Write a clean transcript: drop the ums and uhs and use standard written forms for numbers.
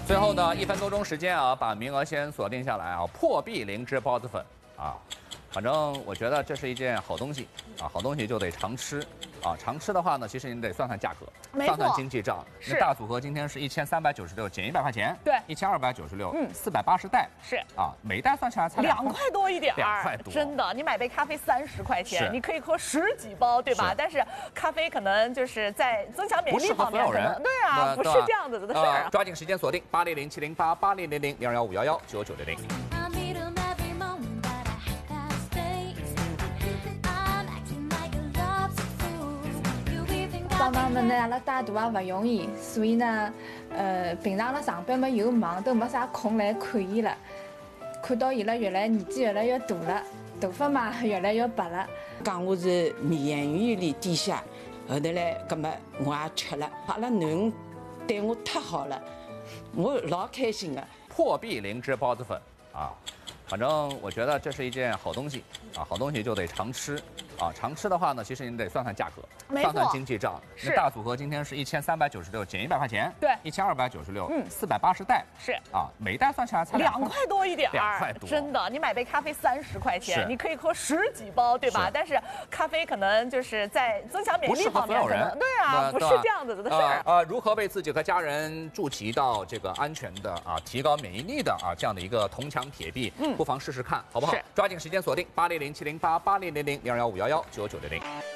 最后呢，1分多钟时间啊，把名额先锁定下来啊，破壁灵芝包子粉啊，反正我觉得这是一件好东西啊，好东西就得常吃啊，常吃的话呢，其实你得算算价格，算算经济账。那大组合今天是1396，减100块钱， 对 ，1296，480袋， 是啊，每袋算下来才 2块多一点 ，2块多， 真的，你买杯咖啡30块钱，你可以喝10几包，对吧？但是咖啡可能就是在增强免疫力方面，可能对啊，不是这样子的事儿。 抓紧时间锁定800-708-8000-0256199900。 帮忙们呢，阿拉带大也勿容易，所以呢，平常阿拉上班嘛又忙，都没啥空来看伊了。看到伊拉年纪越来越大了，头发嘛越来越白了。 讲我是免疫力低下，后头来，葛么我也吃了，阿拉囡对我太好了，我老开心的。 破壁灵芝包子粉啊，反正我觉得这是一件好东西啊，好东西就得常吃啊，常吃的话呢，其实你得算算价格，算算经济账。那大组合今天是1396，减100块钱， 对 ，1296，480袋， 是啊，每袋算下来才 2块多一点 ，2块多， 真的，你买杯咖啡30块钱，你可以喝10几包，对吧？但是咖啡可能就是在增强免疫力方面，可能对啊，不是这样子的事儿。 如何为自己和家人筑起一道这个安全的啊，提高免疫力的啊这样的一个铜墙铁壁，不妨试试看，好不好？抓紧时间锁定800-708-8000-0256199900。